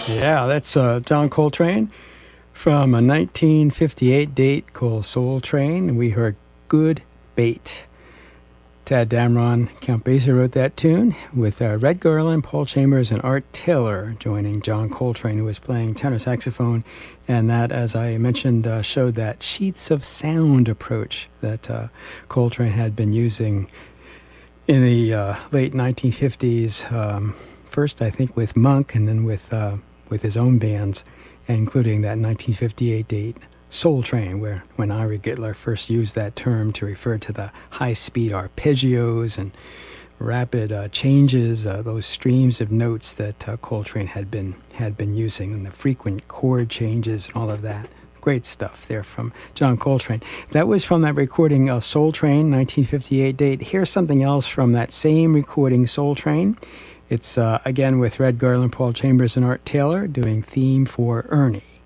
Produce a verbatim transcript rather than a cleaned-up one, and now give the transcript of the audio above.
Yeah, that's uh, John Coltrane from a nineteen fifty-eight date called Soul Train. We heard Good Bait. Tad Dameron, Count Basie wrote that tune with uh, Red Garland, Paul Chambers, and Art Taylor joining John Coltrane, who was playing tenor saxophone. And that, as I mentioned, uh, showed that sheets of sound approach that uh, Coltrane had been using in the uh, late nineteen fifties. Um, first, I think, with Monk, and then with uh, with his own bands, including that nineteen fifty-eight date, Soul Train, where when Ira Gittler first used that term to refer to the high-speed arpeggios and rapid uh, changes, uh, those streams of notes that uh, Coltrane had been had been using, and the frequent chord changes and all of that. Great stuff there from John Coltrane. That was from that recording, uh, Soul Train, nineteen fifty-eight date. Here's something else from that same recording, Soul Train. It's, uh, again, with Red Garland, Paul Chambers, and Art Taylor doing Theme for Ernie.